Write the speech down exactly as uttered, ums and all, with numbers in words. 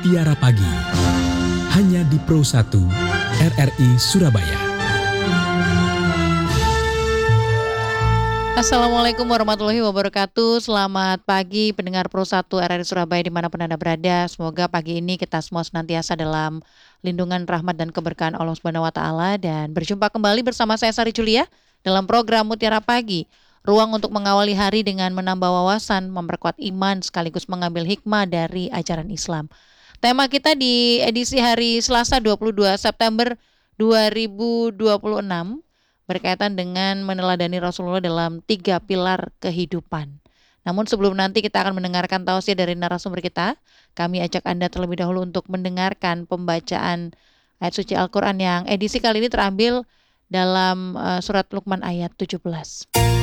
Mutiara Pagi, hanya di Pro satu R R I Surabaya. Assalamualaikum warahmatullahi wabarakatuh. Selamat pagi pendengar Pro satu R R I Surabaya dimanapun Anda berada. Semoga pagi ini kita semua senantiasa dalam lindungan rahmat dan keberkahan Allah Subhanahu wa taala, dan berjumpa kembali bersama saya Sari Julia dalam program Mutiara Pagi. Ruang untuk mengawali hari dengan menambah wawasan, memperkuat iman sekaligus mengambil hikmah dari ajaran Islam. Tema kita di edisi hari Selasa dua puluh dua September dua ribu dua puluh enam berkaitan dengan meneladani Rasulullah dalam tiga pilar kehidupan. Namun sebelum nanti kita akan mendengarkan tausiah dari narasumber kita, kami ajak Anda terlebih dahulu untuk mendengarkan pembacaan ayat suci Al-Quran yang edisi kali ini terambil dalam uh, surat Luqman ayat tujuh belas.